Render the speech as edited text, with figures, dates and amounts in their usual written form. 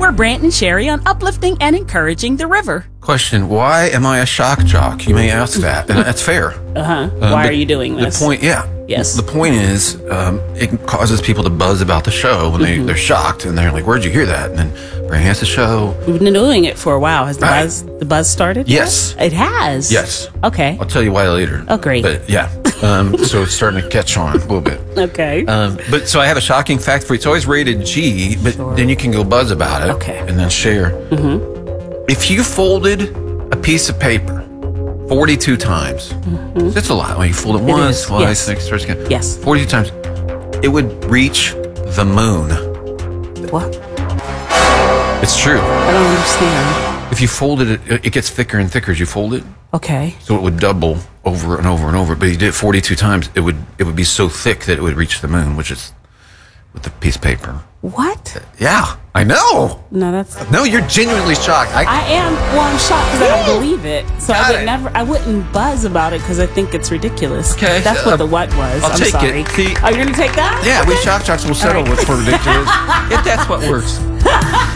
We're Brant and Sherry on uplifting and encouraging the river. Question, why am I a shock jock? You may ask that, and that's fair. Why are you doing this? The point, Yes. The point is, it causes people to buzz about the show when they're shocked, and they're like, where'd you hear that? And then Brant has the show. We've been doing it for a while. Has the buzz started? Yes. It has? Yes. Okay. I'll tell you why later. Oh, great. But yeah, so it's starting to catch on a little bit. Okay. But so I have a shocking fact for you. It's always rated G, but then you can go buzz about it. Okay. And then share. If you folded a piece of paper 42 times, that's a lot. When you fold it once, is, twice, yes. next, first again. Yes. 42 times, it would reach the moon. What? It's true. I don't understand. If you folded it, it gets thicker and thicker as you fold it. Okay. So it would double over and over and over. But you did it 42 times, it would be so thick that it would reach the moon, which is with the piece of paper. What? Yeah, I know. No, You're genuinely shocked. I am. Well, I'm shocked because I don't believe it. So Got it. I wouldn't buzz about it because I think it's ridiculous. Okay, That's what the what was. I'll I'm take sorry. it. See- Are you going to take that? Yeah, Okay. we shock jocks will settle All right. with for ridiculous. If that's what works.